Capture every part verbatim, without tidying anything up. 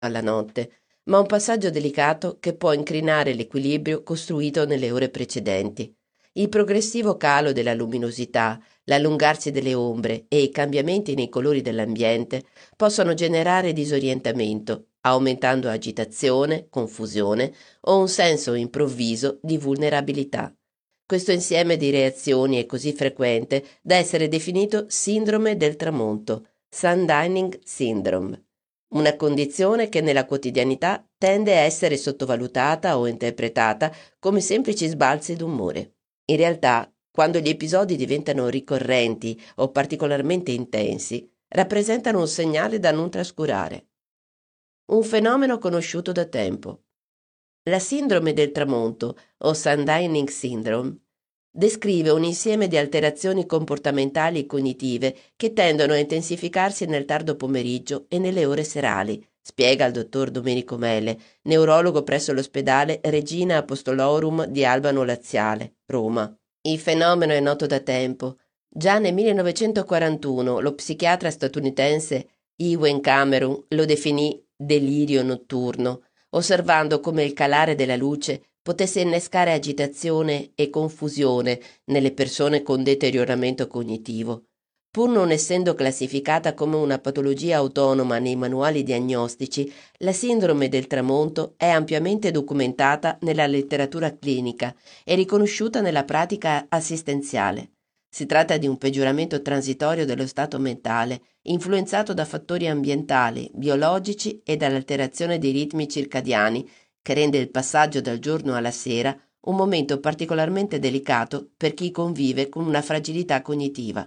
alla notte, ma un passaggio delicato che può incrinare l'equilibrio costruito nelle ore precedenti. Il progressivo calo della luminosità, l'allungarsi delle ombre e i cambiamenti nei colori dell'ambiente possono generare disorientamento, aumentando agitazione, confusione o un senso improvviso di vulnerabilità. Questo insieme di reazioni è così frequente da essere definito sindrome del tramonto, Sun-Dining Syndrome, una condizione che nella quotidianità tende a essere sottovalutata o interpretata come semplici sbalzi d'umore. In realtà, quando gli episodi diventano ricorrenti o particolarmente intensi, rappresentano un segnale da non trascurare. Un fenomeno conosciuto da tempo. La sindrome del tramonto, o Sun-Dining Syndrome, descrive un insieme di alterazioni comportamentali e cognitive che tendono a intensificarsi nel tardo pomeriggio e nelle ore serali, spiega il dottor Domenico Mele, neurologo presso l'ospedale Regina Apostolorum di Albano Laziale, Roma. Il fenomeno è noto da tempo. Già nel millenovecentoquarantuno lo psichiatra statunitense Ewen Cameron lo definì delirio notturno, osservando come il calare della luce potesse innescare agitazione e confusione nelle persone con deterioramento cognitivo. Pur non essendo classificata come una patologia autonoma nei manuali diagnostici, la sindrome del tramonto è ampiamente documentata nella letteratura clinica e riconosciuta nella pratica assistenziale. Si tratta di un peggioramento transitorio dello stato mentale, influenzato da fattori ambientali, biologici e dall'alterazione dei ritmi circadiani, che rende il passaggio dal giorno alla sera un momento particolarmente delicato per chi convive con una fragilità cognitiva.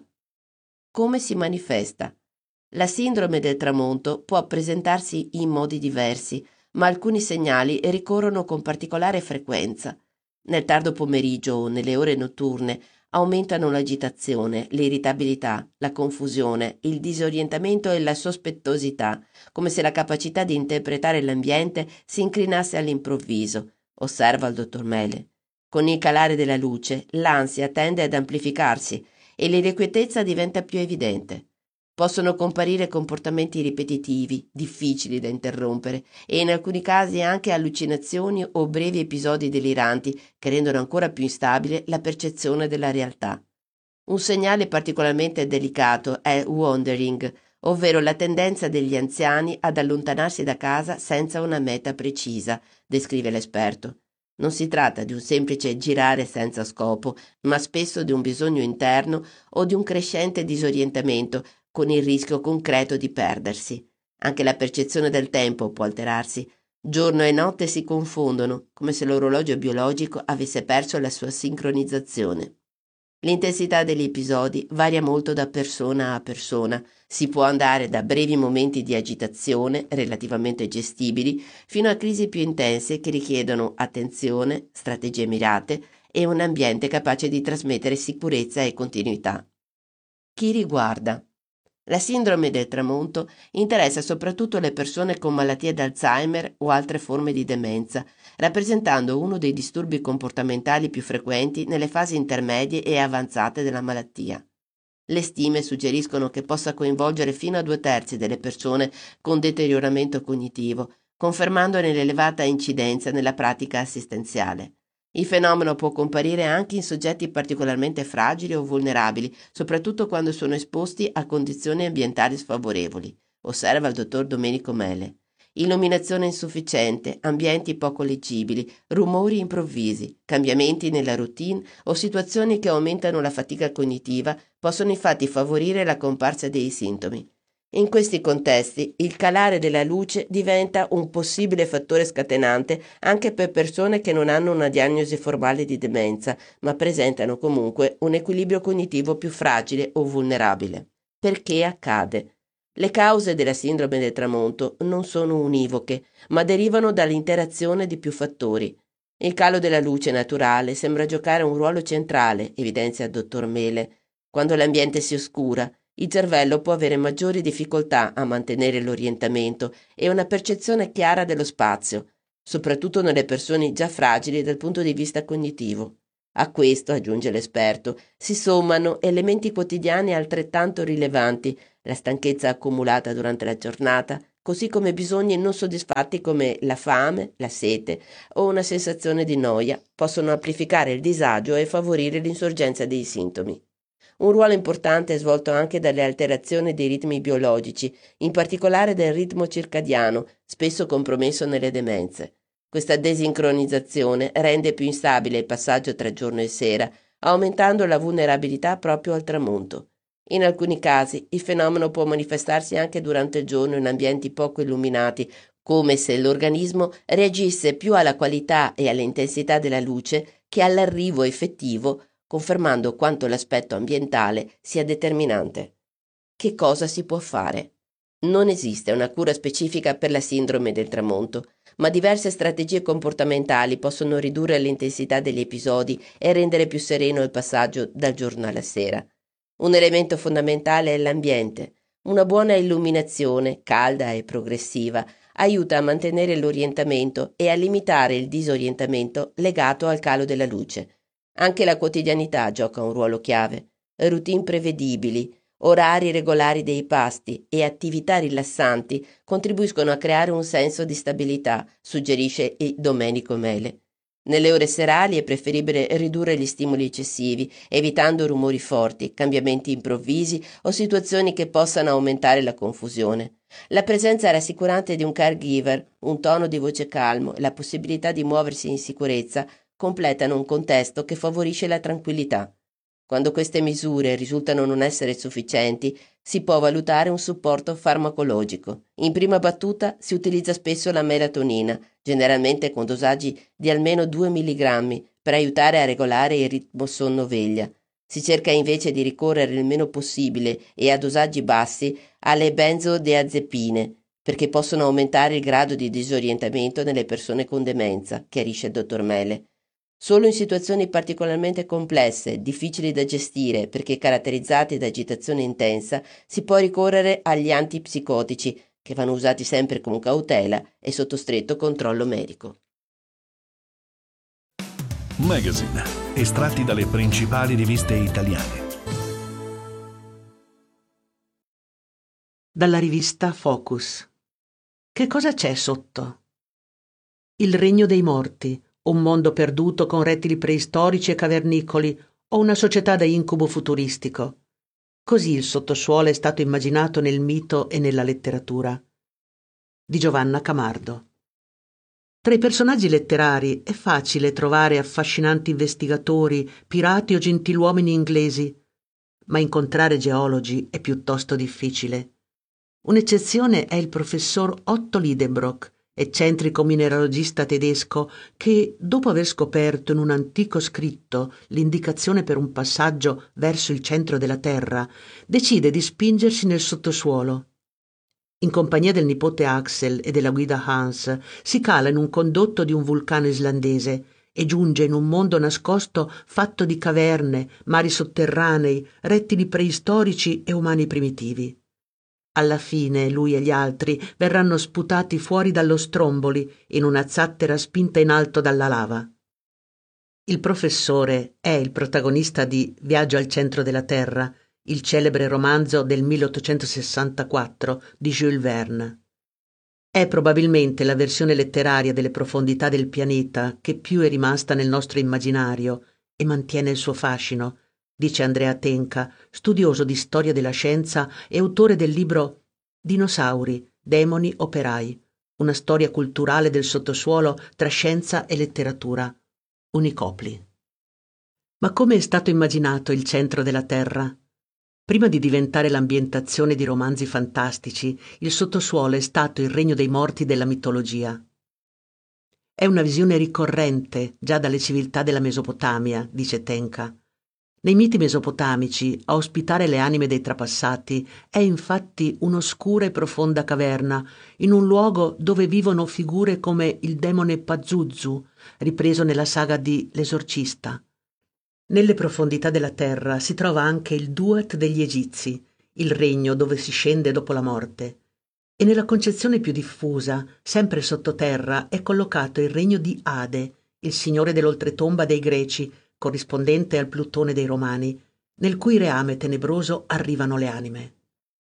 Come si manifesta? La sindrome del tramonto può presentarsi in modi diversi, ma alcuni segnali ricorrono con particolare frequenza. Nel tardo pomeriggio o nelle ore notturne aumentano l'agitazione, l'irritabilità, la confusione, il disorientamento e la sospettosità, come se la capacità di interpretare l'ambiente si incrinasse all'improvviso, osserva il dottor Mele. Con il calare della luce, l'ansia tende ad amplificarsi e l'irrequietezza diventa più evidente. Possono comparire comportamenti ripetitivi, difficili da interrompere e in alcuni casi anche allucinazioni o brevi episodi deliranti che rendono ancora più instabile la percezione della realtà. Un segnale particolarmente delicato è wandering, ovvero la tendenza degli anziani ad allontanarsi da casa senza una meta precisa, descrive l'esperto. Non si tratta di un semplice girare senza scopo, ma spesso di un bisogno interno o di un crescente disorientamento con il rischio concreto di perdersi. Anche la percezione del tempo può alterarsi. Giorno e notte si confondono, come se l'orologio biologico avesse perso la sua sincronizzazione. L'intensità degli episodi varia molto da persona a persona. Si può andare da brevi momenti di agitazione relativamente gestibili fino a crisi più intense che richiedono attenzione, strategie mirate e un ambiente capace di trasmettere sicurezza e continuità. Chi riguarda? La sindrome del tramonto interessa soprattutto le persone con malattie d'Alzheimer o altre forme di demenza, rappresentando uno dei disturbi comportamentali più frequenti nelle fasi intermedie e avanzate della malattia. Le stime suggeriscono che possa coinvolgere fino a due terzi delle persone con deterioramento cognitivo, confermandone l'elevata incidenza nella pratica assistenziale. Il fenomeno può comparire anche in soggetti particolarmente fragili o vulnerabili, soprattutto quando sono esposti a condizioni ambientali sfavorevoli, osserva il dottor Domenico Mele. Illuminazione insufficiente, ambienti poco leggibili, rumori improvvisi, cambiamenti nella routine o situazioni che aumentano la fatica cognitiva possono infatti favorire la comparsa dei sintomi. In questi contesti, il calare della luce diventa un possibile fattore scatenante anche per persone che non hanno una diagnosi formale di demenza, ma presentano comunque un equilibrio cognitivo più fragile o vulnerabile. Perché accade? Le cause della sindrome del tramonto non sono univoche, ma derivano dall'interazione di più fattori. Il calo della luce naturale sembra giocare un ruolo centrale, evidenzia il dottor Mele. Quando l'ambiente si oscura, il cervello può avere maggiori difficoltà a mantenere l'orientamento e una percezione chiara dello spazio, soprattutto nelle persone già fragili dal punto di vista cognitivo. A questo, aggiunge l'esperto, si sommano elementi quotidiani altrettanto rilevanti, la stanchezza accumulata durante la giornata, così come bisogni non soddisfatti come la fame, la sete o una sensazione di noia possono amplificare il disagio e favorire l'insorgenza dei sintomi. Un ruolo importante è svolto anche dalle alterazioni dei ritmi biologici, in particolare del ritmo circadiano, spesso compromesso nelle demenze. Questa desincronizzazione rende più instabile il passaggio tra giorno e sera, aumentando la vulnerabilità proprio al tramonto. In alcuni casi il fenomeno può manifestarsi anche durante il giorno in ambienti poco illuminati, come se l'organismo reagisse più alla qualità e all'intensità della luce che all'arrivo effettivo, confermando quanto l'aspetto ambientale sia determinante. Che cosa si può fare? Non esiste una cura specifica per la sindrome del tramonto, ma diverse strategie comportamentali possono ridurre l'intensità degli episodi e rendere più sereno il passaggio dal giorno alla sera. Un elemento fondamentale è l'ambiente. Una buona illuminazione, calda e progressiva, aiuta a mantenere l'orientamento e a limitare il disorientamento legato al calo della luce. Anche la quotidianità gioca un ruolo chiave. Routine prevedibili, orari regolari dei pasti e attività rilassanti contribuiscono a creare un senso di stabilità, suggerisce il Domenico Mele. Nelle ore serali è preferibile ridurre gli stimoli eccessivi, evitando rumori forti, cambiamenti improvvisi o situazioni che possano aumentare la confusione. La presenza rassicurante di un caregiver, un tono di voce calmo e la possibilità di muoversi in sicurezza completano un contesto che favorisce la tranquillità. Quando queste misure risultano non essere sufficienti, si può valutare un supporto farmacologico. In prima battuta si utilizza spesso la melatonina, generalmente con dosaggi di almeno due milligrammi, per aiutare a regolare il ritmo sonno-veglia. Si cerca invece di ricorrere il meno possibile e a dosaggi bassi alle benzodiazepine, perché possono aumentare il grado di disorientamento nelle persone con demenza, chiarisce il dottor Mele. Solo in situazioni particolarmente complesse, difficili da gestire perché caratterizzate da agitazione intensa, si può ricorrere agli antipsicotici, che vanno usati sempre con cautela e sotto stretto controllo medico. Magazine, estratti dalle principali riviste italiane. Dalla rivista Focus. Che cosa c'è sotto? Il regno dei morti, un mondo perduto con rettili preistorici e cavernicoli o una società da incubo futuristico. Così il sottosuolo è stato immaginato nel mito e nella letteratura. Di Giovanna Camardo. Tra i personaggi letterari è facile trovare affascinanti investigatori, pirati o gentiluomini inglesi, ma incontrare geologi è piuttosto difficile. Un'eccezione è il professor Otto Lidenbrock, eccentrico mineralogista tedesco che, dopo aver scoperto in un antico scritto l'indicazione per un passaggio verso il centro della Terra, decide di spingersi nel sottosuolo. In compagnia del nipote Axel e della guida Hans, si cala in un condotto di un vulcano islandese e giunge in un mondo nascosto fatto di caverne, mari sotterranei, rettili preistorici e umani primitivi. Alla fine lui e gli altri verranno sputati fuori dallo stromboli in una zattera spinta in alto dalla lava. Il professore è il protagonista di Viaggio al centro della Terra, il celebre romanzo del milleottocentosessantaquattro di Jules Verne. È probabilmente la versione letteraria delle profondità del pianeta che più è rimasta nel nostro immaginario e mantiene il suo fascino, dice Andrea Tenca, studioso di storia della scienza e autore del libro Dinosauri, demoni operai, una storia culturale del sottosuolo tra scienza e letteratura. Unicopli. Ma come è stato immaginato il centro della Terra? Prima di diventare l'ambientazione di romanzi fantastici, il sottosuolo è stato il regno dei morti della mitologia. È una visione ricorrente già dalle civiltà della Mesopotamia, dice Tenca. Nei miti mesopotamici, a ospitare le anime dei trapassati è infatti un'oscura e profonda caverna, in un luogo dove vivono figure come il demone Pazuzu, ripreso nella saga di L'Esorcista. Nelle profondità della terra si trova anche il Duat degli Egizi, il regno dove si scende dopo la morte. E nella concezione più diffusa, sempre sottoterra, è collocato il regno di Ade, il signore dell'oltretomba dei Greci, corrispondente al Plutone dei Romani, nel cui reame tenebroso arrivano le anime.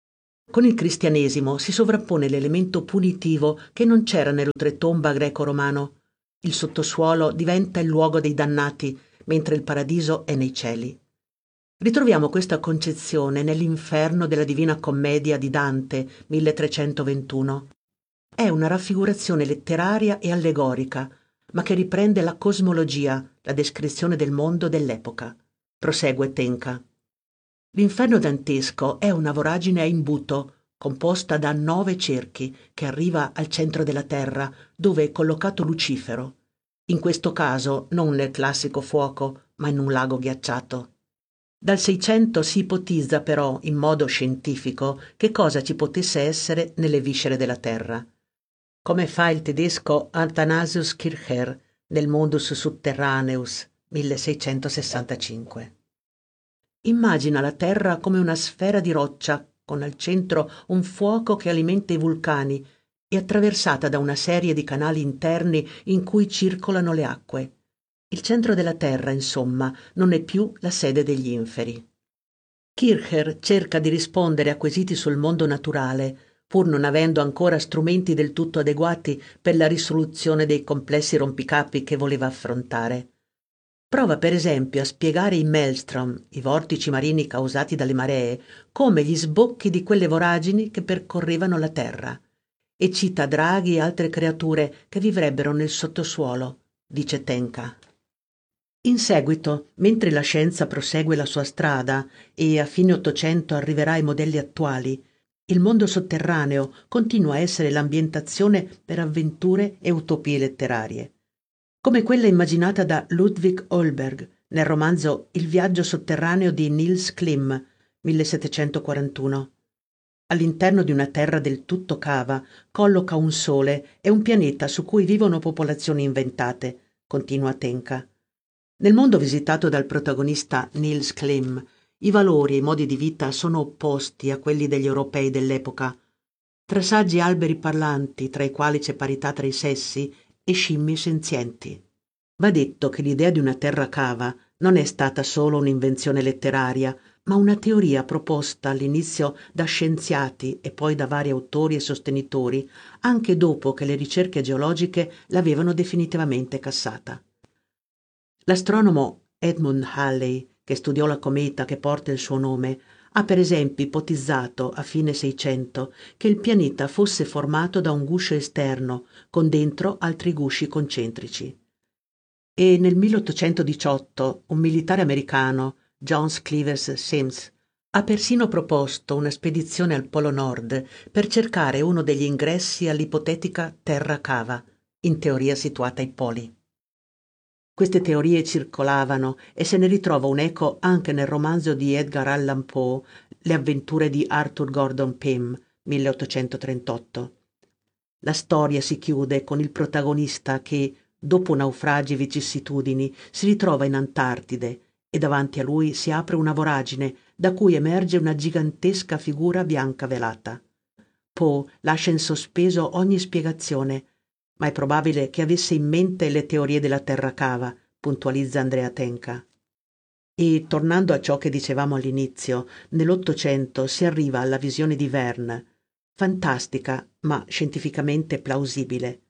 Con il cristianesimo si sovrappone l'elemento punitivo che non c'era nell'oltretomba greco-romano. Il sottosuolo diventa il luogo dei dannati, mentre il paradiso è nei cieli. Ritroviamo questa concezione nell'Inferno della Divina Commedia di Dante, milletrecentoventuno. È una raffigurazione letteraria e allegorica, ma che riprende la cosmologia, la descrizione del mondo dell'epoca. Prosegue Tenca. L'inferno dantesco è una voragine a imbuto, composta da nove cerchi, che arriva al centro della terra, dove è collocato Lucifero. In questo caso non nel classico fuoco, ma in un lago ghiacciato. Dal Seicento si ipotizza però, in modo scientifico, che cosa ci potesse essere nelle viscere della terra. Come fa il tedesco Athanasius Kircher nel Mundus Subterraneus, milleseicentosessantacinque. Immagina la terra come una sfera di roccia, con al centro un fuoco che alimenta i vulcani e attraversata da una serie di canali interni in cui circolano le acque. Il centro della terra, insomma, non è più la sede degli inferi. Kircher cerca di rispondere a quesiti sul mondo naturale, pur non avendo ancora strumenti del tutto adeguati per la risoluzione dei complessi rompicapi che voleva affrontare. Prova per esempio a spiegare i maelstrom, i vortici marini causati dalle maree, come gli sbocchi di quelle voragini che percorrevano la terra, e cita draghi e altre creature che vivrebbero nel sottosuolo, dice Tenca. In seguito, mentre la scienza prosegue la sua strada e a fine Ottocento arriverà ai modelli attuali, il mondo sotterraneo continua a essere l'ambientazione per avventure e utopie letterarie, come quella immaginata da Ludwig Holberg nel romanzo Il viaggio sotterraneo di Niels Klim, millesettecentoquarantuno. All'interno di una terra del tutto cava colloca un sole e un pianeta su cui vivono popolazioni inventate, continua Tenca. Nel mondo visitato dal protagonista Niels Klim, i valori e i modi di vita sono opposti a quelli degli europei dell'epoca. Tra saggi alberi parlanti, tra i quali c'è parità tra i sessi, e scimmie senzienti. Va detto che l'idea di una terra cava non è stata solo un'invenzione letteraria, ma una teoria proposta all'inizio da scienziati e poi da vari autori e sostenitori, anche dopo che le ricerche geologiche l'avevano definitivamente cassata. L'astronomo Edmund Halley, che studiò la cometa che porta il suo nome, ha per esempio ipotizzato a fine Seicento che il pianeta fosse formato da un guscio esterno con dentro altri gusci concentrici. E nel milleottocentodiciotto un militare americano, John Cleaver Sims, ha persino proposto una spedizione al Polo Nord per cercare uno degli ingressi all'ipotetica terra cava, in teoria situata ai poli. Queste teorie circolavano e se ne ritrova un eco anche nel romanzo di Edgar Allan Poe, Le avventure di Arthur Gordon Pym, milleottocentotrentotto. La storia si chiude con il protagonista che, dopo naufragi e vicissitudini, si ritrova in Antartide e davanti a lui si apre una voragine da cui emerge una gigantesca figura bianca velata. Poe lascia in sospeso ogni spiegazione, ma è probabile che avesse in mente le teorie della terra cava, puntualizza Andrea Tenca. E, tornando a ciò che dicevamo all'inizio, nell'Ottocento si arriva alla visione di Verne, fantastica ma scientificamente plausibile.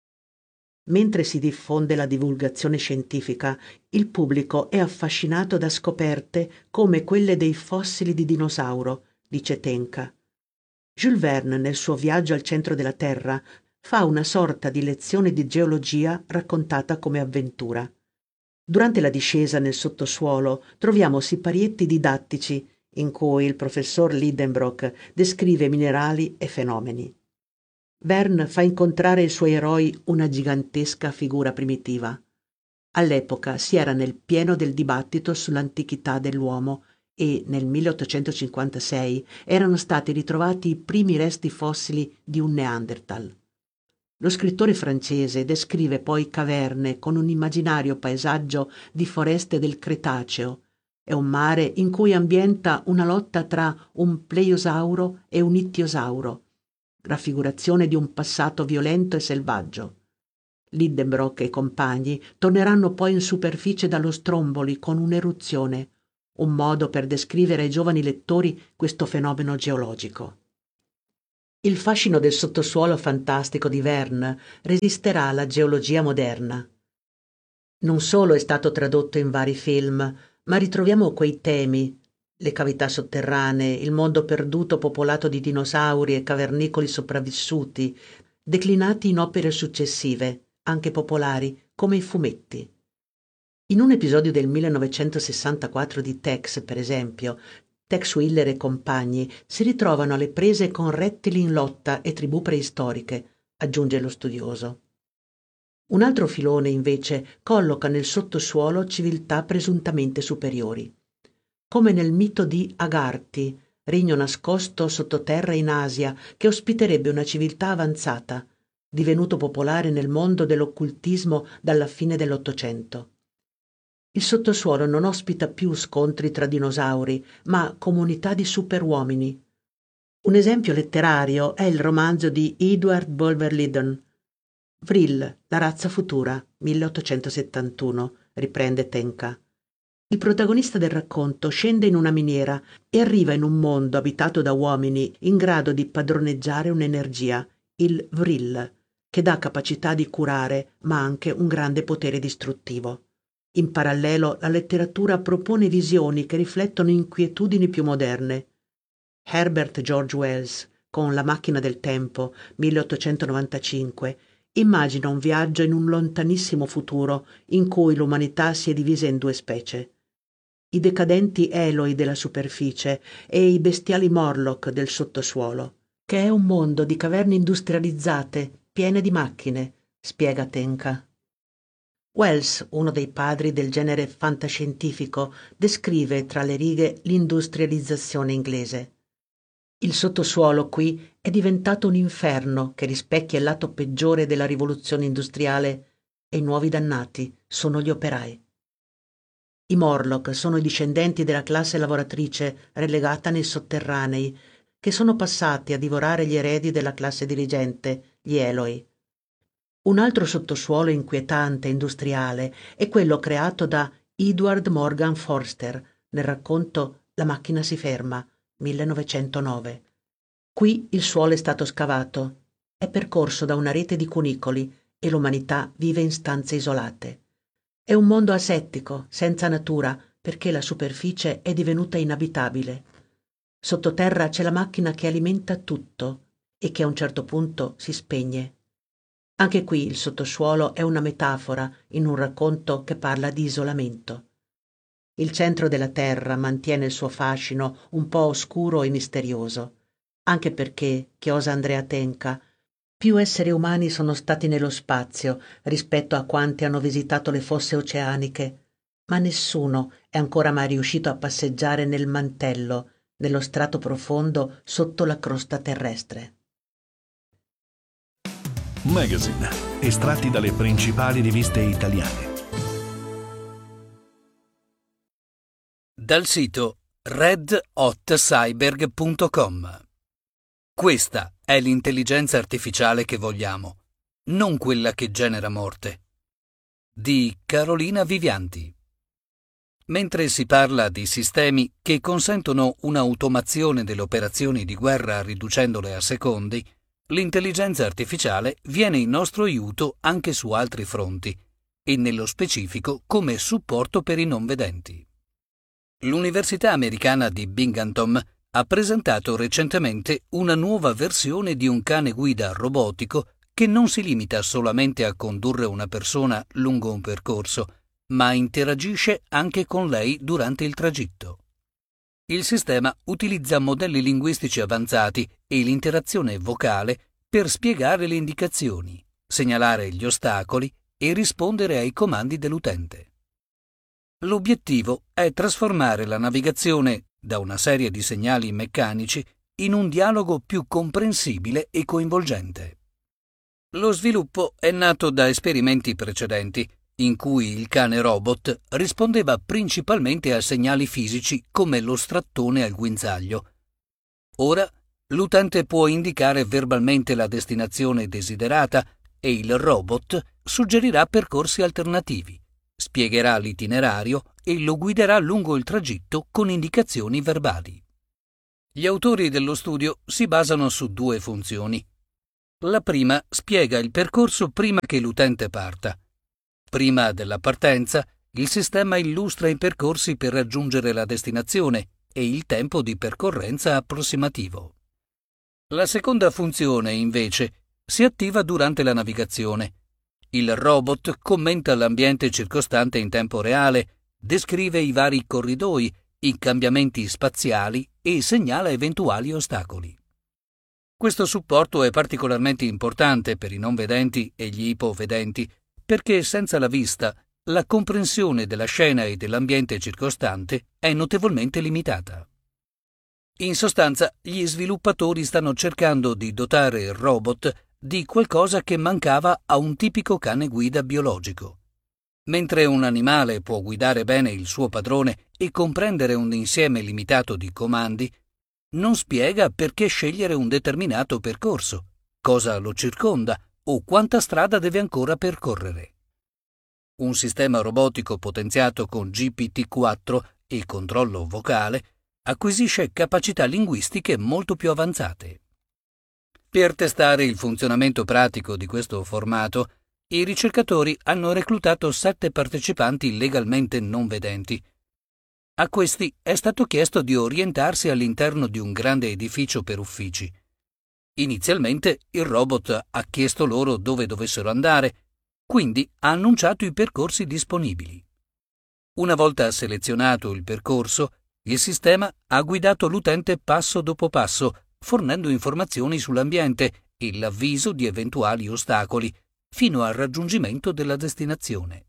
Mentre si diffonde la divulgazione scientifica, il pubblico è affascinato da scoperte come quelle dei fossili di dinosauro, dice Tenca. Jules Verne, nel suo viaggio al centro della Terra, fa una sorta di lezione di geologia raccontata come avventura. Durante la discesa nel sottosuolo troviamo siparietti didattici in cui il professor Lidenbrock descrive minerali e fenomeni. Verne fa incontrare ai suoi eroi una gigantesca figura primitiva. All'epoca si era nel pieno del dibattito sull'antichità dell'uomo e nel milleottocentocinquantasei erano stati ritrovati i primi resti fossili di un Neanderthal. Lo scrittore francese descrive poi caverne con un immaginario paesaggio di foreste del Cretaceo e un mare in cui ambienta una lotta tra un pleiosauro e un ittiosauro, raffigurazione di un passato violento e selvaggio. Lidenbrock e compagni torneranno poi in superficie dallo Stromboli con un'eruzione, un modo per descrivere ai giovani lettori questo fenomeno geologico. Il fascino del sottosuolo fantastico di Verne resisterà alla geologia moderna. Non solo è stato tradotto in vari film, ma ritroviamo quei temi, le cavità sotterranee, il mondo perduto popolato di dinosauri e cavernicoli sopravvissuti, declinati in opere successive, anche popolari, come i fumetti. In un episodio del millenovecentosessantaquattro di Tex, per esempio, Tex Willer e compagni si ritrovano alle prese con rettili in lotta e tribù preistoriche, aggiunge lo studioso. Un altro filone, invece, colloca nel sottosuolo civiltà presuntamente superiori. Come nel mito di Agarthi, regno nascosto sottoterra in Asia che ospiterebbe una civiltà avanzata, divenuto popolare nel mondo dell'occultismo dalla fine dell'Ottocento. Il sottosuolo non ospita più scontri tra dinosauri, ma comunità di superuomini. Un esempio letterario è il romanzo di Edward Bulwer Lytton, Vril, la razza futura, milleottocentosettantuno, riprende Tenka. Il protagonista del racconto scende in una miniera e arriva in un mondo abitato da uomini in grado di padroneggiare un'energia, il Vril, che dà capacità di curare, ma anche un grande potere distruttivo. In parallelo, la letteratura propone visioni che riflettono inquietudini più moderne. Herbert George Wells, con La macchina del tempo, milleottocentonovantacinque, immagina un viaggio in un lontanissimo futuro in cui l'umanità si è divisa in due specie. I decadenti Eloi della superficie e i bestiali Morlock del sottosuolo, che è un mondo di caverne industrializzate, piene di macchine, spiega Tenka. Wells, uno dei padri del genere fantascientifico, descrive tra le righe l'industrializzazione inglese. Il sottosuolo qui è diventato un inferno che rispecchia il lato peggiore della rivoluzione industriale e i nuovi dannati sono gli operai. I Morlock sono i discendenti della classe lavoratrice relegata nei sotterranei, che sono passati a divorare gli eredi della classe dirigente, gli Eloi. Un altro sottosuolo inquietante e industriale è quello creato da Edward Morgan Forster nel racconto La macchina si ferma, millenovecentonove. Qui il suolo è stato scavato, è percorso da una rete di cunicoli e l'umanità vive in stanze isolate. È un mondo asettico, senza natura, perché la superficie è divenuta inabitabile. Sottoterra c'è la macchina che alimenta tutto e che a un certo punto si spegne. Anche qui il sottosuolo è una metafora in un racconto che parla di isolamento. Il centro della terra mantiene il suo fascino un po' oscuro e misterioso, anche perché, chiosa Andrea Tenka, più esseri umani sono stati nello spazio rispetto a quanti hanno visitato le fosse oceaniche, ma nessuno è ancora mai riuscito a passeggiare nel mantello, nello strato profondo sotto la crosta terrestre. Magazine, estratti dalle principali riviste italiane. Dal sito red hot cyberg punto com. Questa è l'intelligenza artificiale che vogliamo, non quella che genera morte. Di Carolina Vivianti. Mentre si parla di sistemi che consentono un'automazione delle operazioni di guerra riducendole a secondi, l'intelligenza artificiale viene in nostro aiuto anche su altri fronti, e nello specifico come supporto per i non vedenti. L'Università americana di Binghamton ha presentato recentemente una nuova versione di un cane guida robotico che non si limita solamente a condurre una persona lungo un percorso, ma interagisce anche con lei durante il tragitto. Il sistema utilizza modelli linguistici avanzati e l'interazione vocale per spiegare le indicazioni, segnalare gli ostacoli e rispondere ai comandi dell'utente. L'obiettivo è trasformare la navigazione da una serie di segnali meccanici in un dialogo più comprensibile e coinvolgente. Lo sviluppo è nato da esperimenti precedenti, in cui il cane robot rispondeva principalmente a segnali fisici come lo strattone al guinzaglio. Ora l'utente può indicare verbalmente la destinazione desiderata e il robot suggerirà percorsi alternativi, spiegherà l'itinerario e lo guiderà lungo il tragitto con indicazioni verbali. Gli autori dello studio si basano su due funzioni. La prima spiega il percorso prima che l'utente parta. Prima della partenza, il sistema illustra i percorsi per raggiungere la destinazione e il tempo di percorrenza approssimativo. La seconda funzione, invece, si attiva durante la navigazione. Il robot commenta l'ambiente circostante in tempo reale, descrive i vari corridoi, i cambiamenti spaziali e segnala eventuali ostacoli. Questo supporto è particolarmente importante per i non vedenti e gli ipovedenti perché senza la vista la comprensione della scena e dell'ambiente circostante è notevolmente limitata. In sostanza, gli sviluppatori stanno cercando di dotare il robot di qualcosa che mancava a un tipico cane guida biologico. Mentre un animale può guidare bene il suo padrone e comprendere un insieme limitato di comandi, non spiega perché scegliere un determinato percorso, cosa lo circonda o quanta strada deve ancora percorrere. Un sistema robotico potenziato con G P T quattro e controllo vocale acquisisce capacità linguistiche molto più avanzate. Per testare il funzionamento pratico di questo formato, i ricercatori hanno reclutato sette partecipanti legalmente non vedenti. A questi è stato chiesto di orientarsi all'interno di un grande edificio per uffici. Inizialmente il robot ha chiesto loro dove dovessero andare, quindi ha annunciato i percorsi disponibili. Una volta selezionato il percorso, il sistema ha guidato l'utente passo dopo passo, fornendo informazioni sull'ambiente e l'avviso di eventuali ostacoli, fino al raggiungimento della destinazione.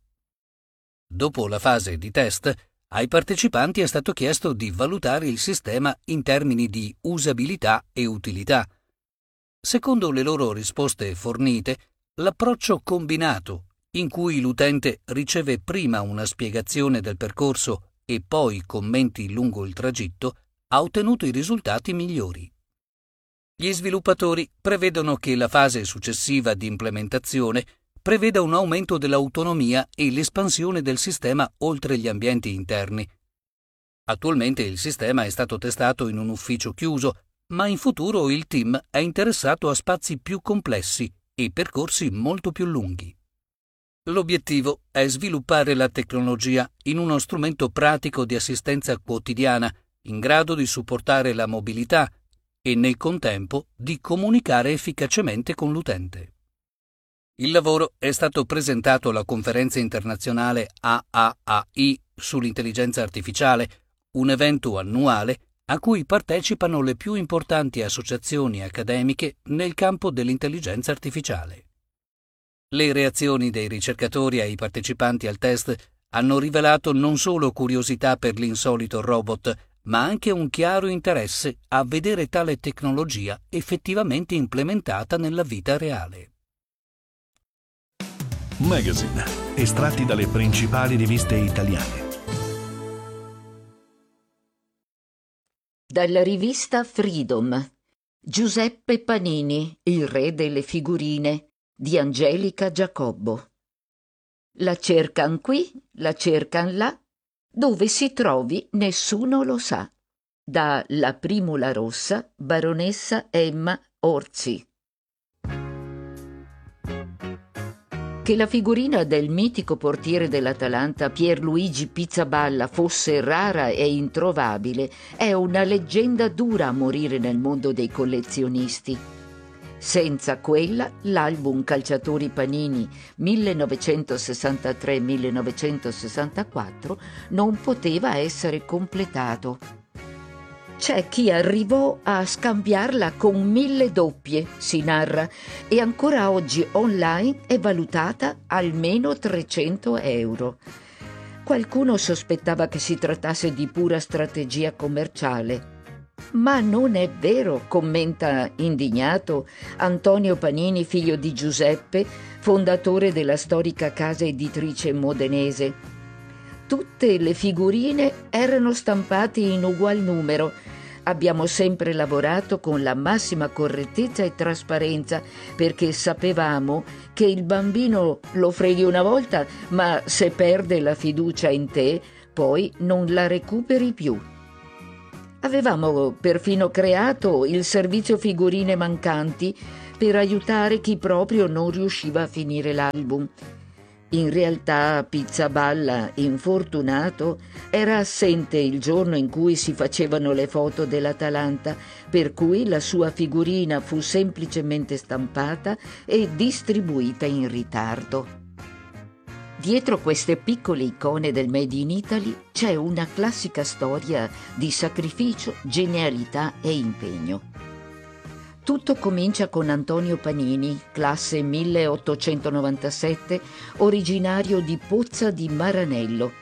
Dopo la fase di test, ai partecipanti è stato chiesto di valutare il sistema in termini di usabilità e utilità. Secondo le loro risposte fornite, l'approccio combinato, in cui l'utente riceve prima una spiegazione del percorso e poi commenti lungo il tragitto, ha ottenuto i risultati migliori. Gli sviluppatori prevedono che la fase successiva di implementazione preveda un aumento dell'autonomia e l'espansione del sistema oltre gli ambienti interni. Attualmente il sistema è stato testato in un ufficio chiuso, ma in futuro il team è interessato a spazi più complessi e percorsi molto più lunghi. L'obiettivo è sviluppare la tecnologia in uno strumento pratico di assistenza quotidiana, in grado di supportare la mobilità e nel contempo di comunicare efficacemente con l'utente. Il lavoro è stato presentato alla conferenza internazionale A A A I sull'intelligenza artificiale, un evento annuale a cui partecipano le più importanti associazioni accademiche nel campo dell'intelligenza artificiale. Le reazioni dei ricercatori ai partecipanti al test hanno rivelato non solo curiosità per l'insolito robot, ma anche un chiaro interesse a vedere tale tecnologia effettivamente implementata nella vita reale. Magazine, estratti dalle principali riviste italiane. Dalla rivista Freedom, Giuseppe Panini, il re delle figurine, di Angelica Giacobbo. La cercan qui, la cercan là, dove si trovi nessuno lo sa. Da La Primula Rossa, baronessa Emma Orzi. Che la figurina del mitico portiere dell'Atalanta Pierluigi Pizzaballa fosse rara e introvabile è una leggenda dura a morire nel mondo dei collezionisti. Senza quella, l'album Calciatori Panini millenovecentosessantatré millenovecentosessantaquattro non poteva essere completato. C'è chi arrivò a scambiarla con mille doppie, si narra, e ancora oggi online è valutata almeno trecento euro. Qualcuno sospettava che si trattasse di pura strategia commerciale. Ma non è vero, commenta indignato Antonio Panini, figlio di Giuseppe, fondatore della storica casa editrice modenese. Tutte le figurine erano stampate in ugual numero. Abbiamo sempre lavorato con la massima correttezza e trasparenza perché sapevamo che il bambino lo freghi una volta, ma se perde la fiducia in te, poi non la recuperi più. Avevamo perfino creato il servizio figurine mancanti per aiutare chi proprio non riusciva a finire l'album. In realtà Pizzaballa, infortunato, era assente il giorno in cui si facevano le foto dell'Atalanta, per cui la sua figurina fu semplicemente stampata e distribuita in ritardo. Dietro queste piccole icone del Made in Italy c'è una classica storia di sacrificio, genialità e impegno. Tutto comincia con Antonio Panini, classe milleottocentonovantasette, originario di Pozza di Maranello.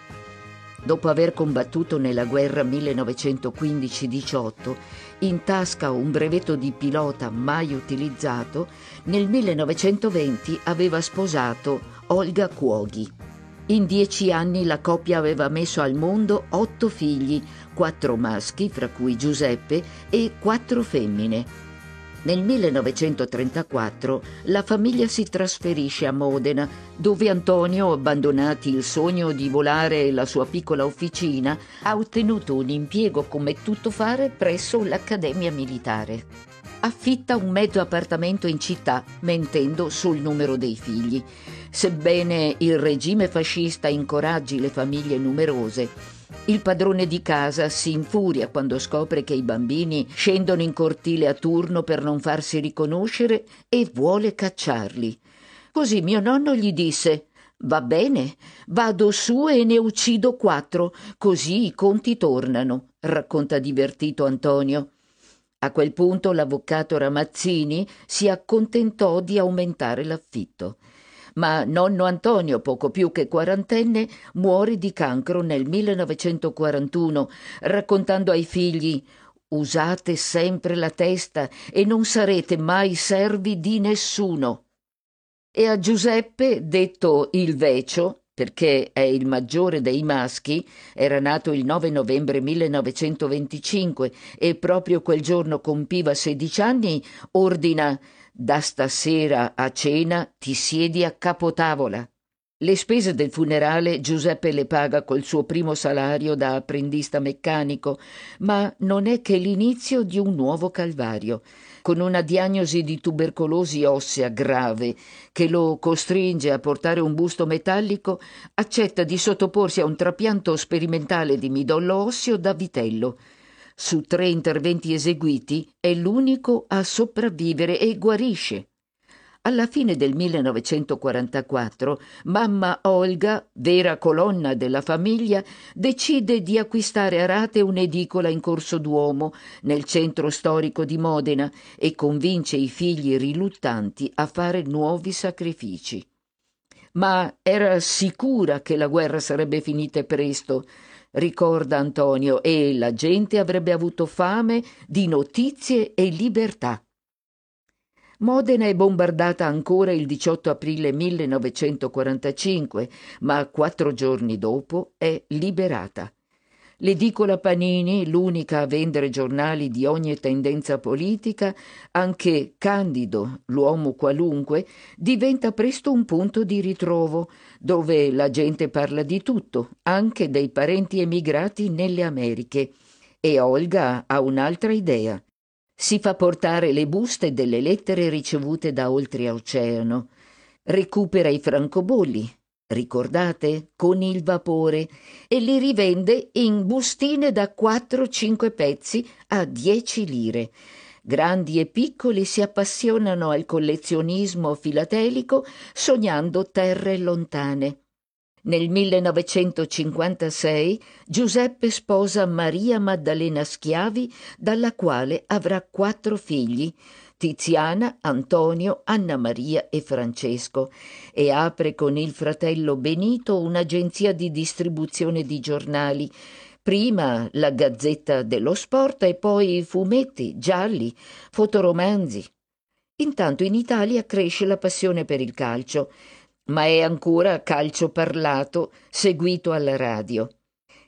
Dopo aver combattuto nella guerra millenovecentoquindici diciotto, in tasca un brevetto di pilota mai utilizzato, nel millenovecentoventi aveva sposato Olga Cuoghi. In dieci anni la coppia aveva messo al mondo otto figli, quattro maschi, fra cui Giuseppe, e quattro femmine. Nel millenovecentotrentaquattro la famiglia si trasferisce a Modena, dove Antonio, abbandonati il sogno di volare e la sua piccola officina, ha ottenuto un impiego come tuttofare presso l'Accademia Militare. Affitta un mezzo appartamento in città, mentendo sul numero dei figli. Sebbene il regime fascista incoraggi le famiglie numerose, il padrone di casa si infuria quando scopre che i bambini scendono in cortile a turno per non farsi riconoscere e vuole cacciarli. Così mio nonno gli disse: «Va bene, vado su e ne uccido quattro, così i conti tornano», racconta divertito Antonio. A quel punto l'avvocato Ramazzini si accontentò di aumentare l'affitto. Ma nonno Antonio, poco più che quarantenne, muore di cancro nel millenovecentoquarantuno, raccontando ai figli: «Usate sempre la testa e non sarete mai servi di nessuno». E a Giuseppe, detto il Vecio, perché è il maggiore dei maschi, era nato il nove novembre millenovecentoventicinque e proprio quel giorno compiva sedici anni, ordina: «Da stasera a cena ti siedi a capotavola». Le spese del funerale Giuseppe le paga col suo primo salario da apprendista meccanico, ma non è che l'inizio di un nuovo calvario. Con una diagnosi di tubercolosi ossea grave che lo costringe a portare un busto metallico, accetta di sottoporsi a un trapianto sperimentale di midollo osseo da vitello. Su tre interventi eseguiti è l'unico a sopravvivere e guarisce. Alla fine del millenovecentoquarantaquattro, mamma Olga, vera colonna della famiglia, decide di acquistare a rate un'edicola in Corso Duomo, nel centro storico di Modena, e convince i figli riluttanti a fare nuovi sacrifici. Ma era sicura che la guerra sarebbe finita presto, ricorda Antonio, e la gente avrebbe avuto fame di notizie e libertà. Modena è bombardata ancora il diciotto aprile millenovecentoquarantacinque, ma quattro giorni dopo è liberata. L'edicola Panini, l'unica a vendere giornali di ogni tendenza politica, anche Candido, l'uomo qualunque, diventa presto un punto di ritrovo, dove la gente parla di tutto, anche dei parenti emigrati nelle Americhe. E Olga ha un'altra idea. Si fa portare le buste delle lettere ricevute da oltreoceano. Recupera i francobolli, ricordate? Con il vapore, e li rivende in bustine da quattro cinque pezzi a dieci lire. Grandi e piccoli si appassionano al collezionismo filatelico sognando terre lontane. Nel millenovecentocinquantasei Giuseppe sposa Maria Maddalena Schiavi, dalla quale avrà quattro figli, Tiziana, Antonio, Anna Maria e Francesco, e apre con il fratello Benito un'agenzia di distribuzione di giornali, prima la Gazzetta dello Sport e poi fumetti, gialli, fotoromanzi. Intanto in Italia cresce la passione per il calcio, ma è ancora calcio parlato, seguito alla radio.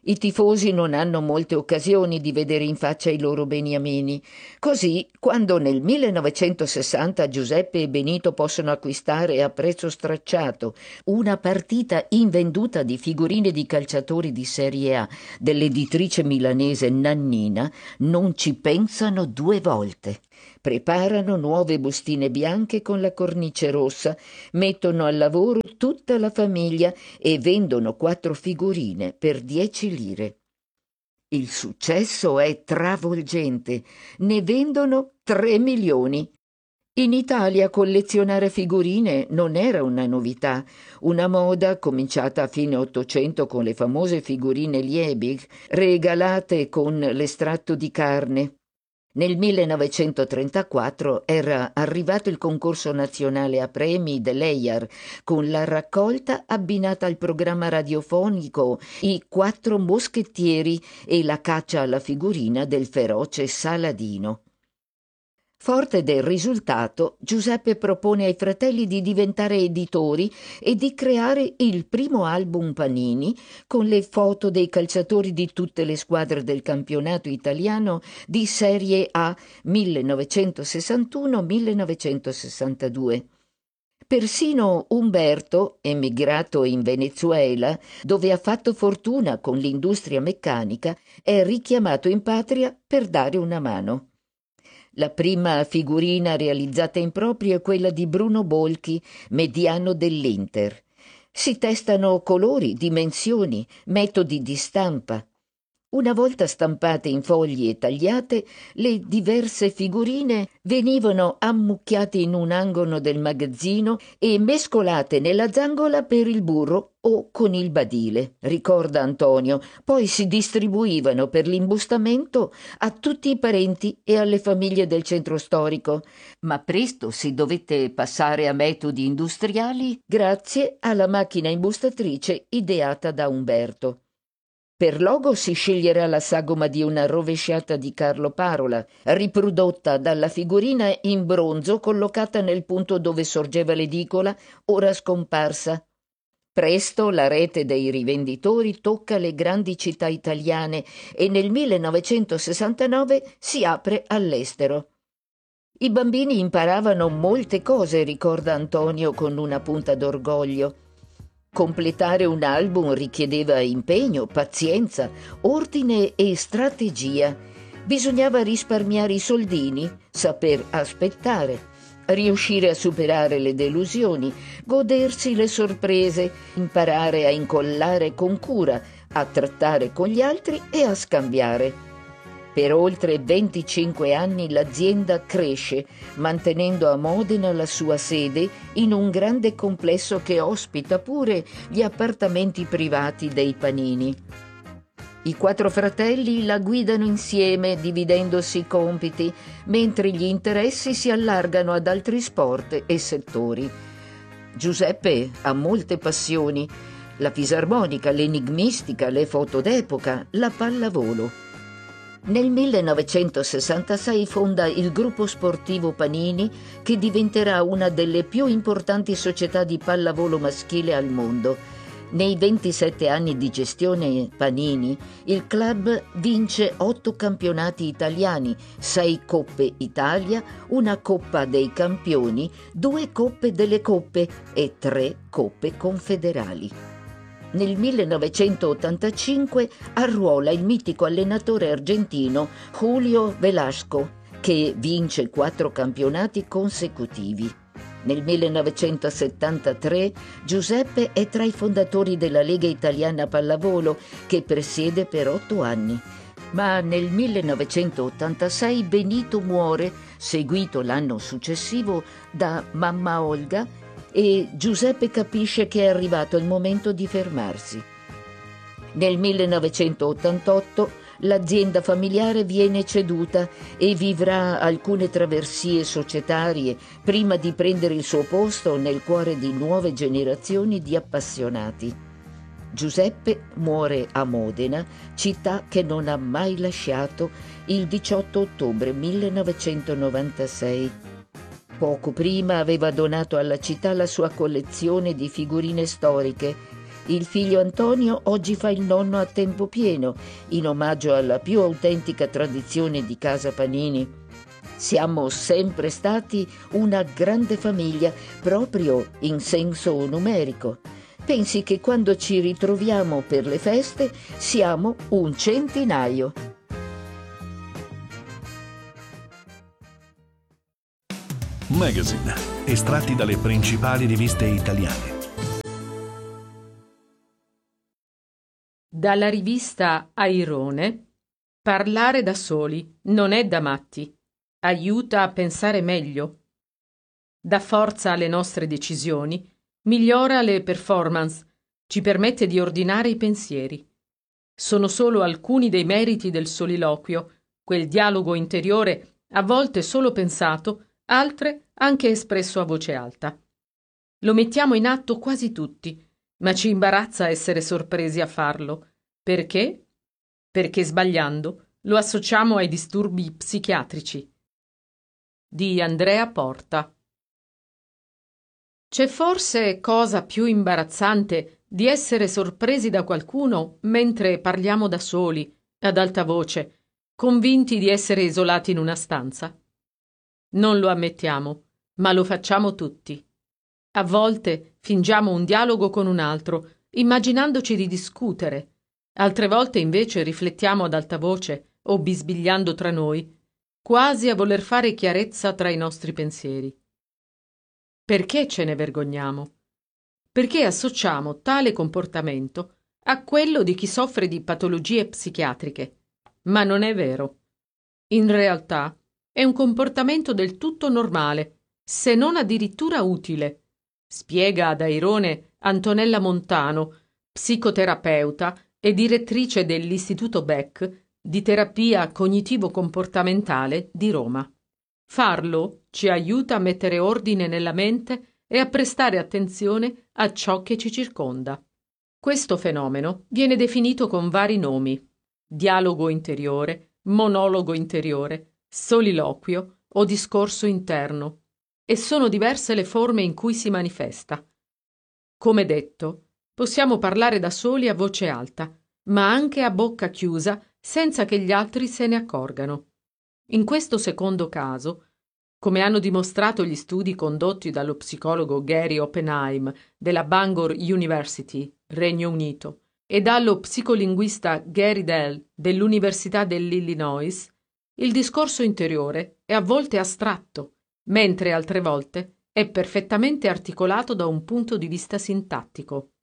I tifosi non hanno molte occasioni di vedere in faccia i loro beniamini. Così, quando nel millenovecentosessanta Giuseppe e Benito possono acquistare a prezzo stracciato una partita invenduta di figurine di calciatori di Serie A dell'editrice milanese Nannina, non ci pensano due volte. Preparano nuove bustine bianche con la cornice rossa, mettono al lavoro tutta la famiglia e vendono quattro figurine per dieci lire. Il successo è travolgente, ne vendono tre milioni. In Italia collezionare figurine non era una novità, una moda cominciata a fine Ottocento con le famose figurine Liebig, regalate con l'estratto di carne. Nel millenovecentotrentaquattro era arrivato il concorso nazionale a premi dell'E I A R, con la raccolta abbinata al programma radiofonico I Quattro Moschettieri e la caccia alla figurina del feroce Saladino. Forte del risultato, Giuseppe propone ai fratelli di diventare editori e di creare il primo album Panini con le foto dei calciatori di tutte le squadre del campionato italiano di Serie A millenovecentosessantuno millenovecentosessantadue. Persino Umberto, emigrato in Venezuela, dove ha fatto fortuna con l'industria meccanica, è richiamato in patria per dare una mano. La prima figurina realizzata in proprio è quella di Bruno Bolchi, mediano dell'Inter. Si testano colori, dimensioni, metodi di stampa. Una volta stampate in fogli e tagliate, le diverse figurine venivano ammucchiate in un angolo del magazzino e mescolate nella zangola per il burro o con il badile, ricorda Antonio. Poi si distribuivano per l'imbustamento a tutti i parenti e alle famiglie del centro storico. Ma presto si dovette passare a metodi industriali grazie alla macchina imbustatrice ideata da Umberto. Per logo si sceglierà la sagoma di una rovesciata di Carlo Parola, riprodotta dalla figurina in bronzo collocata nel punto dove sorgeva l'edicola, ora scomparsa. Presto la rete dei rivenditori tocca le grandi città italiane e nel millenovecentosessantanove si apre all'estero. I bambini imparavano molte cose, ricorda Antonio con una punta d'orgoglio. Completare un album richiedeva impegno, pazienza, ordine e strategia. Bisognava risparmiare i soldini, saper aspettare, riuscire a superare le delusioni, godersi le sorprese, imparare a incollare con cura, a trattare con gli altri e a scambiare. Per oltre venticinque anni l'azienda cresce, mantenendo a Modena la sua sede in un grande complesso che ospita pure gli appartamenti privati dei Panini. I quattro fratelli la guidano insieme, dividendosi i compiti, mentre gli interessi si allargano ad altri sport e settori. Giuseppe ha molte passioni: la fisarmonica, l'enigmistica, le foto d'epoca, la pallavolo. Nel millenovecentosessantasei fonda il gruppo sportivo Panini, che diventerà una delle più importanti società di pallavolo maschile al mondo. Nei ventisette anni di gestione Panini, il club vince otto campionati italiani, sei Coppe Italia, una Coppa dei Campioni, due Coppe delle Coppe e tre Coppe Confederali. Nel millenovecentottantacinque arruola il mitico allenatore argentino Julio Velasco, che vince quattro campionati consecutivi. Nel millenovecentosettantatré Giuseppe è tra i fondatori della Lega Italiana Pallavolo, che presiede per otto anni. Ma nel millenovecentottantasei Benito muore, seguito l'anno successivo da mamma Olga, e Giuseppe capisce che è arrivato il momento di fermarsi. Nel millenovecentottantotto l'azienda familiare viene ceduta e vivrà alcune traversie societarie prima di prendere il suo posto nel cuore di nuove generazioni di appassionati. Giuseppe muore a Modena, città che non ha mai lasciato, il diciotto ottobre millenovecentonovantasei. Poco prima aveva donato alla città la sua collezione di figurine storiche Il figlio Antonio oggi fa il nonno a tempo pieno, in omaggio alla più autentica tradizione di Casa Panini. Siamo sempre stati una grande famiglia, proprio in senso numerico. Pensi che quando ci ritroviamo per le feste siamo un centinaio. Magazine, estratti dalle principali riviste italiane. Dalla rivista Airone, parlare da soli non è da matti, aiuta a pensare meglio, dà forza alle nostre decisioni, migliora le performance, ci permette di ordinare i pensieri. Sono solo alcuni dei meriti del soliloquio, quel dialogo interiore a volte solo pensato, altre anche espresso a voce alta. Lo mettiamo in atto quasi tutti, ma ci imbarazza essere sorpresi a farlo. Perché? Perché sbagliando lo associamo ai disturbi psichiatrici. Di Andrea Porta. C'è forse cosa più imbarazzante di essere sorpresi da qualcuno mentre parliamo da soli, ad alta voce, convinti di essere isolati in una stanza? Non lo ammettiamo, ma lo facciamo tutti. A volte fingiamo un dialogo con un altro, immaginandoci di discutere. Altre volte invece riflettiamo ad alta voce o bisbigliando tra noi, quasi a voler fare chiarezza tra i nostri pensieri. Perché ce ne vergogniamo? Perché associamo tale comportamento a quello di chi soffre di patologie psichiatriche. Ma non è vero. In realtà è un comportamento del tutto normale, se non addirittura utile, spiega ad Airone Antonella Montano, psicoterapeuta e direttrice dell'Istituto Beck di terapia cognitivo-comportamentale di Roma. Farlo ci aiuta a mettere ordine nella mente e a prestare attenzione a ciò che ci circonda. Questo fenomeno viene definito con vari nomi: dialogo interiore, monologo interiore, soliloquio o discorso interno, e sono diverse le forme in cui si manifesta. Come detto, possiamo parlare da soli a voce alta, ma anche a bocca chiusa senza che gli altri se ne accorgano. In questo secondo caso, come hanno dimostrato gli studi condotti dallo psicologo Gary Oppenheim della Bangor University, Regno Unito, e dallo psicolinguista Gary Dell dell'Università dell'Illinois, il discorso interiore è a volte astratto, mentre altre volte è perfettamente articolato da un punto di vista sintattico.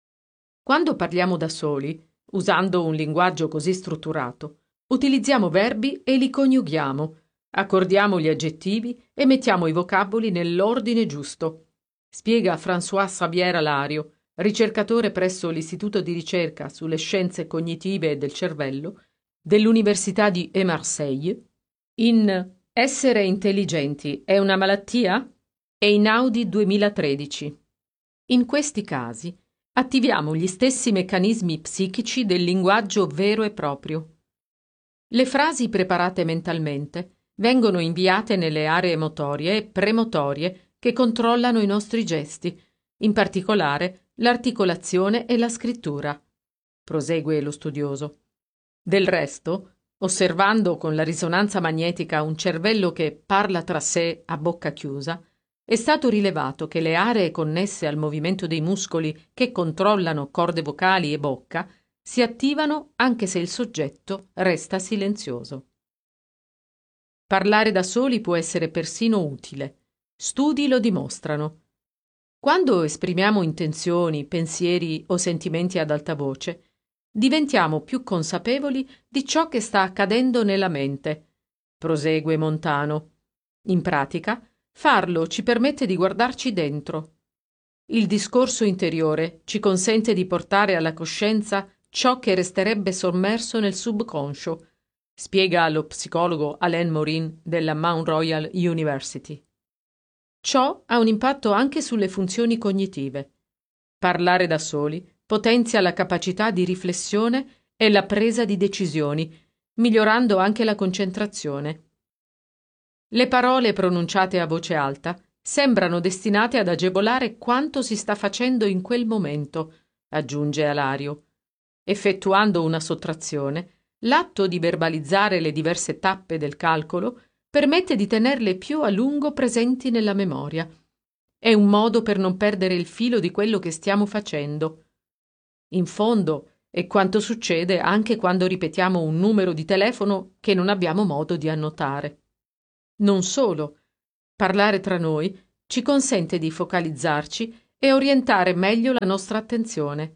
Quando parliamo da soli, usando un linguaggio così strutturato, utilizziamo verbi e li coniughiamo, accordiamo gli aggettivi e mettiamo i vocaboli nell'ordine giusto, spiega François Xavier-Alario, ricercatore presso l'Istituto di ricerca sulle scienze cognitive e del cervello dell'Università di Marseille, in Essere intelligenti è una malattia? Einaudi duemilatredici. In questi casi attiviamo gli stessi meccanismi psichici del linguaggio vero e proprio. Le frasi preparate mentalmente vengono inviate nelle aree motorie e premotorie che controllano i nostri gesti, in particolare l'articolazione e la scrittura. Prosegue lo studioso. Del resto, osservando con la risonanza magnetica un cervello che parla tra sé a bocca chiusa, è stato rilevato che le aree connesse al movimento dei muscoli che controllano corde vocali e bocca si attivano anche se il soggetto resta silenzioso. Parlare da soli può essere persino utile. Studi lo dimostrano. Quando esprimiamo intenzioni, pensieri o sentimenti ad alta voce, diventiamo più consapevoli di ciò che sta accadendo nella mente, prosegue Montano. In pratica, farlo ci permette di guardarci dentro. Il discorso interiore ci consente di portare alla coscienza ciò che resterebbe sommerso nel subconscio, spiega lo psicologo Alain Morin della Mount Royal University. Ciò ha un impatto anche sulle funzioni cognitive. Parlare da soli potenzia la capacità di riflessione e la presa di decisioni, migliorando anche la concentrazione. Le parole pronunciate a voce alta sembrano destinate ad agevolare quanto si sta facendo in quel momento, aggiunge Alario. Effettuando una sottrazione, l'atto di verbalizzare le diverse tappe del calcolo permette di tenerle più a lungo presenti nella memoria. È un modo per non perdere il filo di quello che stiamo facendo. In fondo, è quanto succede anche quando ripetiamo un numero di telefono che non abbiamo modo di annotare. Non solo, parlare tra noi ci consente di focalizzarci e orientare meglio la nostra attenzione.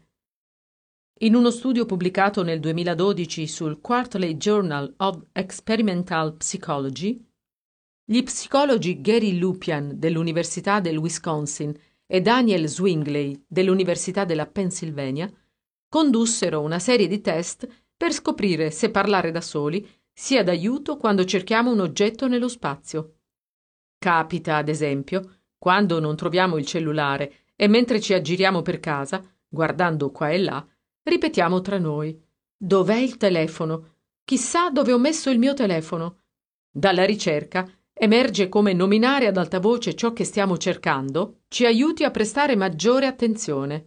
In uno studio pubblicato nel duemiladodici sul Quarterly Journal of Experimental Psychology, gli psicologi Gary Lupian dell'Università del Wisconsin e Daniel Zwingli dell'Università della Pennsylvania condussero una serie di test per scoprire se parlare da soli sia d'aiuto quando cerchiamo un oggetto nello spazio. Capita, ad esempio, quando non troviamo il cellulare e mentre ci aggiriamo per casa, guardando qua e là, ripetiamo tra noi: «Dov'è il telefono? Chissà dove ho messo il mio telefono». Dalla ricerca emerge come nominare ad alta voce ciò che stiamo cercando ci aiuti a prestare maggiore attenzione.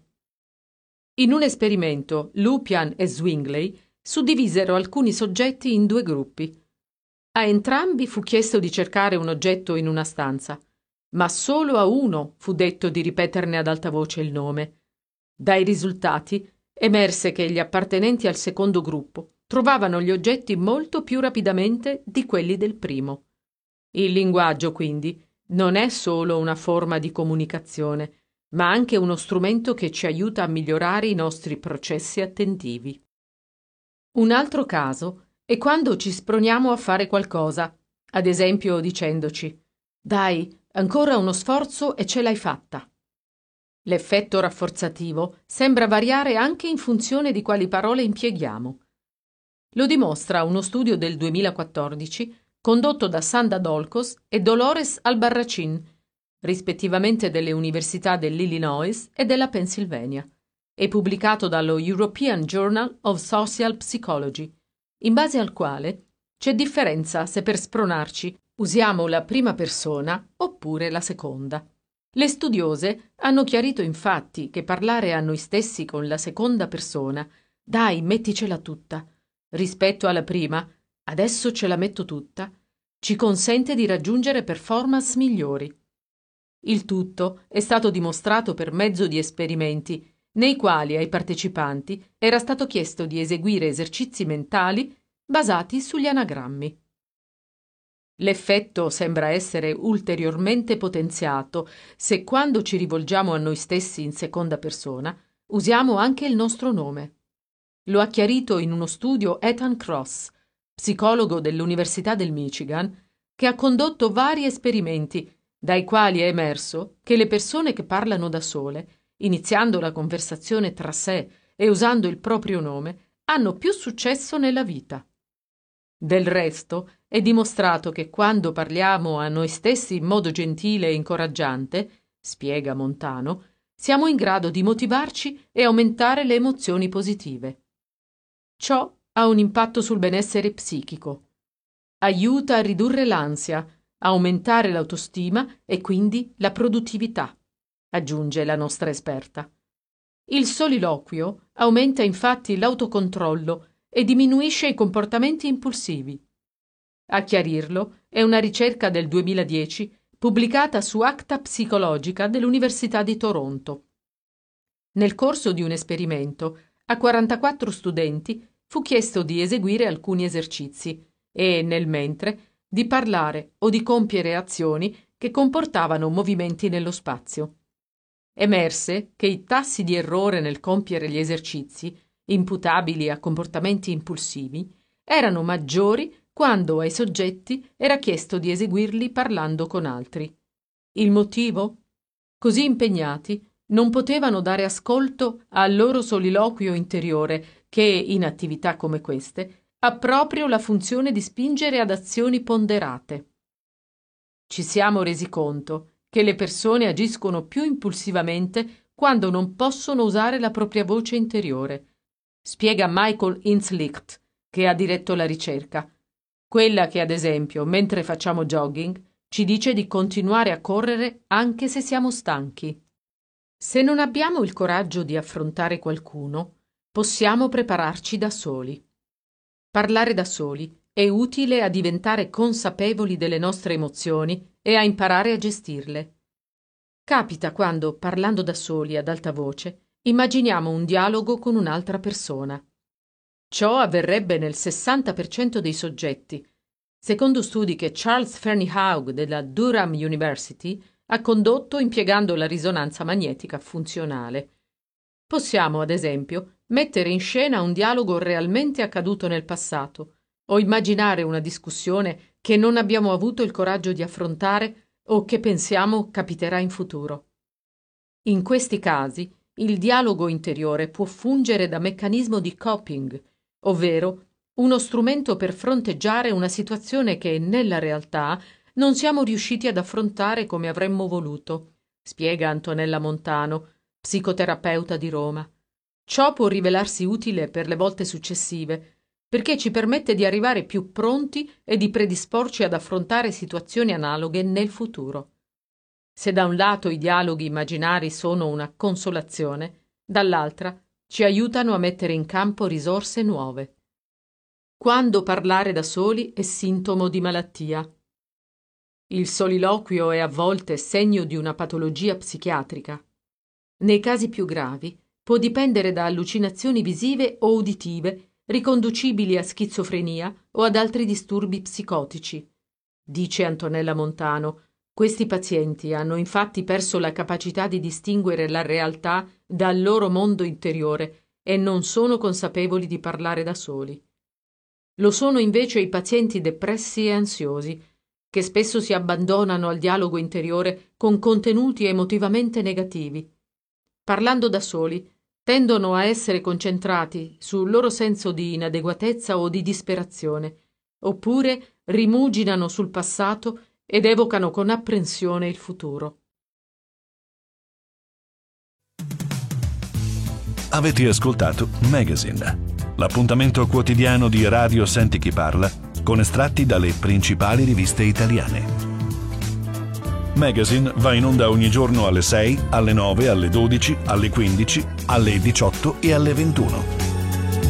In un esperimento, Lupian e Zwingli suddivisero alcuni soggetti in due gruppi. A entrambi fu chiesto di cercare un oggetto in una stanza, ma solo a uno fu detto di ripeterne ad alta voce il nome. Dai risultati emerse che gli appartenenti al secondo gruppo trovavano gli oggetti molto più rapidamente di quelli del primo. Il linguaggio, quindi, non è solo una forma di comunicazione, ma anche uno strumento che ci aiuta a migliorare i nostri processi attentivi. Un altro caso è quando ci sproniamo a fare qualcosa, ad esempio dicendoci: «Dai, ancora uno sforzo e ce l'hai fatta». L'effetto rafforzativo sembra variare anche in funzione di quali parole impieghiamo. Lo dimostra uno studio del duemilaquattordici condotto da Sanda Dolcos e Dolores Albarracin, rispettivamente delle università dell'Illinois e della Pennsylvania, e pubblicato dallo European Journal of Social Psychology, in base al quale c'è differenza se per spronarci usiamo la prima persona oppure la seconda. Le studiose hanno chiarito infatti che parlare a noi stessi con la seconda persona, «Dai, metticela tutta», rispetto alla prima, «Adesso ce la metto tutta», ci consente di raggiungere performance migliori. Il tutto è stato dimostrato per mezzo di esperimenti nei quali ai partecipanti era stato chiesto di eseguire esercizi mentali basati sugli anagrammi. L'effetto sembra essere ulteriormente potenziato se quando ci rivolgiamo a noi stessi in seconda persona usiamo anche il nostro nome. Lo ha chiarito in uno studio Ethan Kross, psicologo dell'Università del Michigan, che ha condotto vari esperimenti dai quali è emerso che le persone che parlano da sole, iniziando la conversazione tra sé e usando il proprio nome, hanno più successo nella vita. Del resto, è dimostrato che quando parliamo a noi stessi in modo gentile e incoraggiante, spiega Montano, siamo in grado di motivarci e aumentare le emozioni positive. Ciò ha un impatto sul benessere psichico. Aiuta a ridurre l'ansia, aumentare l'autostima e quindi la produttività, aggiunge la nostra esperta. Il soliloquio aumenta infatti l'autocontrollo e diminuisce i comportamenti impulsivi. A chiarirlo è una ricerca del duemiladieci pubblicata su Acta Psicologica dell'Università di Toronto. Nel corso di un esperimento, a quarantaquattro studenti fu chiesto di eseguire alcuni esercizi e, nel mentre, di parlare o di compiere azioni che comportavano movimenti nello spazio. Emerse che i tassi di errore nel compiere gli esercizi, imputabili a comportamenti impulsivi, erano maggiori quando ai soggetti era chiesto di eseguirli parlando con altri. Il motivo? Così impegnati non potevano dare ascolto al loro soliloquio interiore che, in attività come queste, ha proprio la funzione di spingere ad azioni ponderate. Ci siamo resi conto che le persone agiscono più impulsivamente quando non possono usare la propria voce interiore, spiega Michael Inslicht, che ha diretto la ricerca, quella che, ad esempio, mentre facciamo jogging, ci dice di continuare a correre anche se siamo stanchi. Se non abbiamo il coraggio di affrontare qualcuno, possiamo prepararci da soli. Parlare da soli è utile a diventare consapevoli delle nostre emozioni e a imparare a gestirle. Capita quando, parlando da soli ad alta voce, immaginiamo un dialogo con un'altra persona. Ciò avverrebbe nel sessanta per cento dei soggetti, secondo studi che Charles Fernyhough della Durham University ha condotto impiegando la risonanza magnetica funzionale. Possiamo, ad esempio, mettere in scena un dialogo realmente accaduto nel passato o immaginare una discussione che non abbiamo avuto il coraggio di affrontare o che pensiamo capiterà in futuro. In questi casi, il dialogo interiore può fungere da meccanismo di coping, ovvero uno strumento per fronteggiare una situazione che, nella realtà, non siamo riusciti ad affrontare come avremmo voluto, spiega Antonella Montano, psicoterapeuta di Roma. Ciò può rivelarsi utile per le volte successive, perché ci permette di arrivare più pronti e di predisporci ad affrontare situazioni analoghe nel futuro. Se da un lato i dialoghi immaginari sono una consolazione, dall'altra ci aiutano a mettere in campo risorse nuove. Quando parlare da soli è sintomo di malattia. Il soliloquio è a volte segno di una patologia psichiatrica. Nei casi più gravi può dipendere da allucinazioni visive o uditive riconducibili a schizofrenia o ad altri disturbi psicotici. Dice Antonella Montano, questi pazienti hanno infatti perso la capacità di distinguere la realtà dal loro mondo interiore e non sono consapevoli di parlare da soli. Lo sono invece i pazienti depressi e ansiosi, che spesso si abbandonano al dialogo interiore con contenuti emotivamente negativi. Parlando da soli, tendono a essere concentrati sul loro senso di inadeguatezza o di disperazione, oppure rimuginano sul passato ed evocano con apprensione il futuro. Avete ascoltato Magazine, l'appuntamento quotidiano di Radio Senti Chi Parla con estratti dalle principali riviste italiane. Magazine va in onda ogni giorno alle sei, alle nove, alle dodici, alle quindici, alle diciotto e alle ventuno.